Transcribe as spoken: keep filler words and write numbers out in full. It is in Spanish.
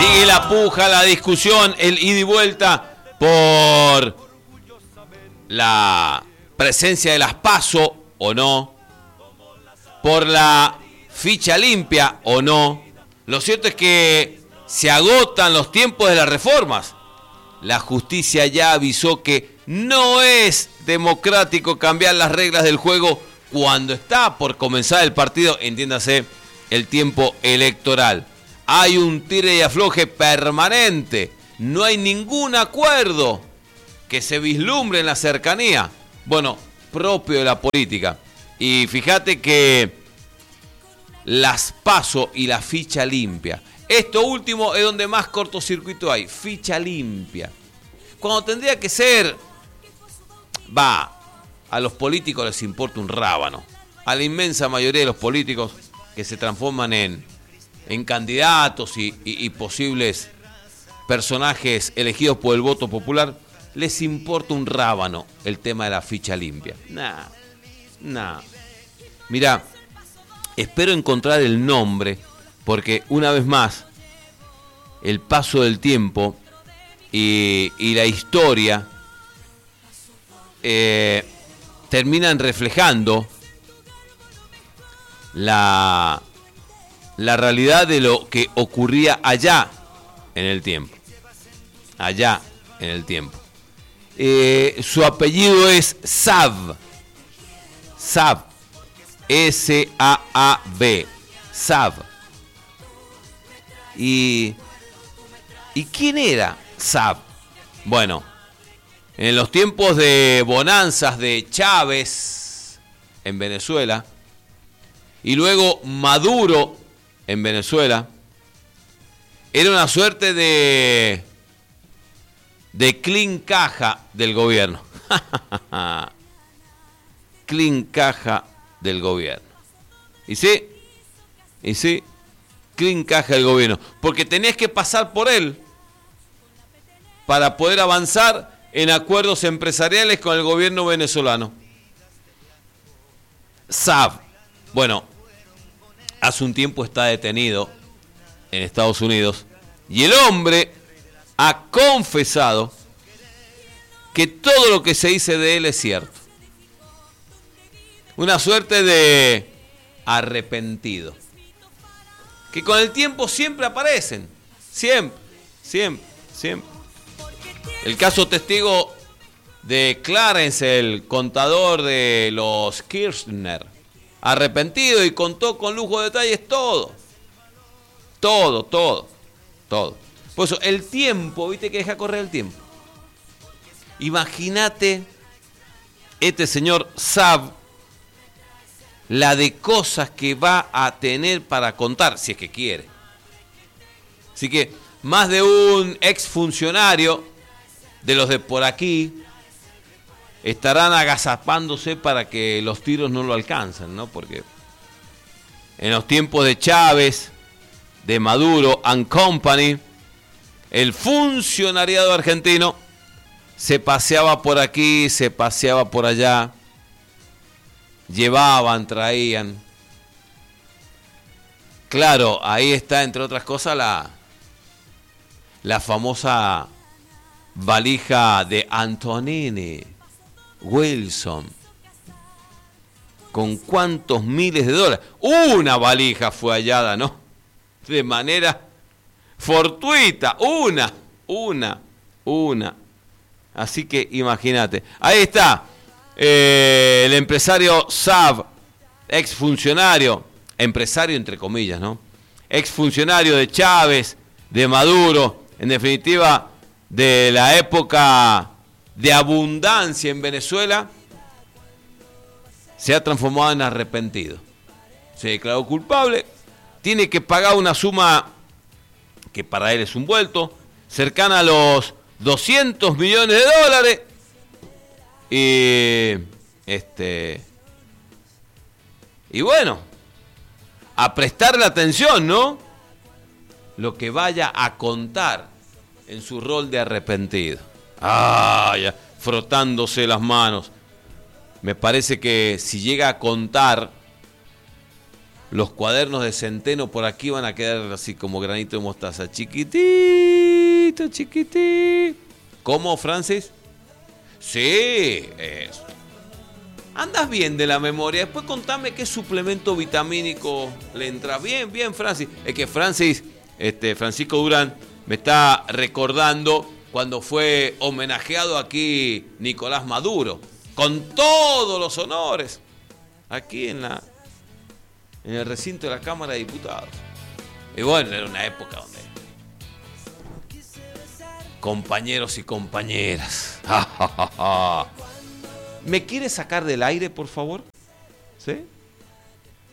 Sigue la puja, la discusión, el ida y vuelta por la presencia de las PASO o no, por la ficha limpia o no. Lo cierto es que se agotan los tiempos de las reformas. La justicia ya avisó que no es democrático cambiar las reglas del juego cuando está por comenzar el partido, entiéndase, el tiempo electoral. Hay un tire y afloje permanente. No hay ningún acuerdo que se vislumbre en la cercanía. Bueno, propio de la política. Y fíjate que las PASO y la ficha limpia. Esto último es donde más cortocircuito hay. Ficha limpia. Cuando tendría que ser... Va, a los políticos les importa un rábano. A la inmensa mayoría de los políticos que se transforman en, en candidatos y, y, y posibles personajes elegidos por el voto popular, les importa un rábano el tema de la ficha limpia. Nah, nah. Mirá, espero encontrar el nombre, porque una vez más, el paso del tiempo y, y la historia eh, terminan reflejando la, la realidad de lo que ocurría allá en el tiempo. Allá en el tiempo. Eh, su apellido es Saab. Saab. S A A B. Saab. Y, ¿Y quién era Saab? Bueno, en los tiempos de bonanzas de Chávez en Venezuela y luego Maduro en Venezuela, era una suerte de de clean caja del gobierno. Clean caja del gobierno. Y sí, y sí, clean caja del gobierno, porque tenías que pasar por él para poder avanzar en acuerdos empresariales con el gobierno venezolano. Saab, bueno, hace un tiempo está detenido en Estados Unidos y el hombre ha confesado que todo lo que se dice de él es cierto. Una suerte de arrepentido, que con el tiempo siempre aparecen, siempre, siempre, siempre. El caso testigo de Clarence, el contador de los Kirchner, arrepentido y contó con lujo de detalles todo, todo, todo, todo. Por eso, el tiempo, viste que deja correr el tiempo. Imagínate este señor Saab, la de cosas que va a tener para contar, si es que quiere. Así que más de un exfuncionario de los de por aquí estarán agazapándose para que los tiros no lo alcancen, ¿no? Porque en los tiempos de Chávez, de Maduro and Company, el funcionariado argentino se paseaba por aquí, se paseaba por allá, llevaban, traían. Claro, ahí está, entre otras cosas, la, la famosa valija de Antonini Wilson. ¿Con cuántos miles de dólares? Una valija fue hallada, ¿no? De manera fortuita, una, una, una. Así que imagínate. Ahí está eh, el empresario Saab, exfuncionario, empresario entre comillas, ¿no? Exfuncionario de Chávez, de Maduro, en definitiva, de la época de abundancia en Venezuela, se ha transformado en arrepentido. Se declaró culpable, tiene que pagar una suma que para él es un vuelto, cercana a los doscientos millones de dólares. Y este y bueno, a prestarle atención, ¿no? Lo que vaya a contar en su rol de arrepentido. Ah, ya, frotándose las manos. Me parece que si llega a contar los cuadernos de Centeno por aquí van a quedar así como granito de mostaza. Chiquitito, chiquitito. ¿Cómo, Francis? Sí, eso. Andas bien de la memoria. Después contame qué suplemento vitamínico le entra. Bien, bien, Francis. Es que Francis, este, Francisco Durán, me está recordando cuando fue homenajeado aquí Nicolás Maduro, con todos los honores, aquí en la en el recinto de la Cámara de Diputados. Y bueno, era una época donde compañeros y compañeras. ¿Me quiere sacar del aire, por favor? ¿Sí?